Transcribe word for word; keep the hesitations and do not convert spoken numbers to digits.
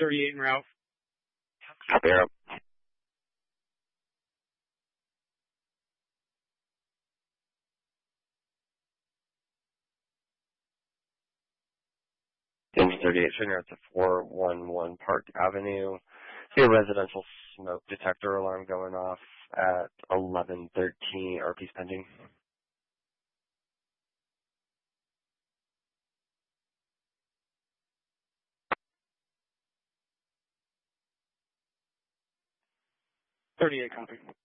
thirty-eight en route. Copy, Arrow. Engine thirty-eight, Senior at the four one one Park Avenue. See a residential smoke detector alarm going off at eleven thirteen, R Ps pending. thirty-eight, copy.